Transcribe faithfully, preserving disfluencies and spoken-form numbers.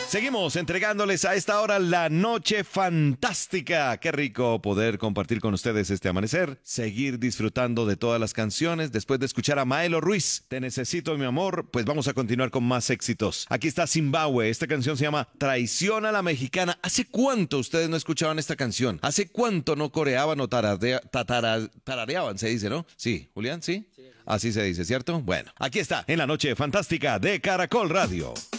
Seguimos entregándoles a esta hora la noche fantástica. Qué rico poder compartir con ustedes este amanecer, seguir disfrutando de todas las canciones. Después de escuchar a Maelo Ruiz, Te necesito mi amor, pues vamos a continuar con más éxitos. Aquí está Zimbabue, esta canción se llama Traición a la Mexicana. ¿Hace cuánto ustedes no escuchaban esta canción? ¿Hace cuánto no coreaban o taradea, tatara, tarareaban, se dice, ¿no? Sí, Julián, ¿sí? Sí. Así se dice, ¿cierto? Bueno, aquí está, en la noche fantástica de Caracol Radio.